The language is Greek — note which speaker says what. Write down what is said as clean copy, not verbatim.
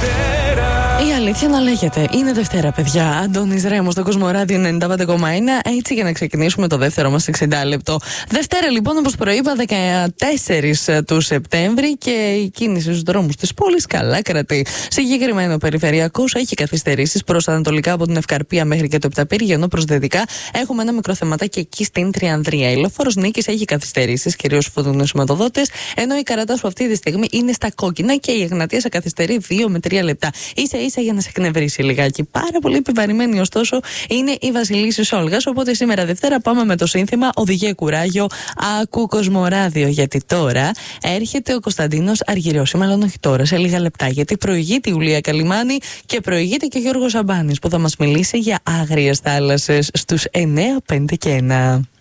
Speaker 1: Η αλήθεια να λέγεται. Είναι Δευτέρα, παιδιά. Αντώνης Ρέμος στο Κοσμοράδιο 95,1. Έτσι για να ξεκινήσουμε το δεύτερο μας 60 λεπτό. Δευτέρα, λοιπόν, όπως προείπα, 14 του Σεπτέμβρη και η κίνηση στους δρόμους της πόλης καλά κρατεί. Συγκεκριμένο περιφερειακός έχει καθυστερήσεις προς ανατολικά από την Ευκαρπία μέχρι και το Επταπύργιο, ενώ προς δυτικά έχουμε ένα μικρό θεματάκι εκεί στην Τριανδρία. Η Λεωφόρος Νίκης έχει καθυστερήσεις, κυρίως φωτεινούς σηματοδότες, ενώ η Καρατάσου αυτή τη στιγμή είναι στα κόκκινα και η Εγνατία σε καθυστερεί 2 με 3 λεπτά. Ίσα για να σε εκνευρίσει λιγάκι. Πάρα πολύ επιβαρημένη, ωστόσο, είναι η Βασιλίσσης Όλγας. Οπότε σήμερα Δευτέρα πάμε με το σύνθημα Οδηγέ κουράγιο, άκου Κοσμοράδιο. Γιατί τώρα έρχεται ο Κωνσταντίνος Αργυρός. Μάλλον όχι τώρα, σε λίγα λεπτά. Γιατί προηγείται η Ιουλία Καλιμάνη και προηγείται και ο Γιώργος Σαμπάνης που θα μας μιλήσει για άγριες θάλασσες στους 9, 5 και 1.